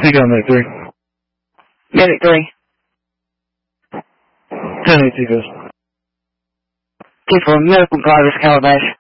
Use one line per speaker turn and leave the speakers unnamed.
Take on Medic 3.
Medic 3.
10-8 Tigos.
T for medical progress, Calabash.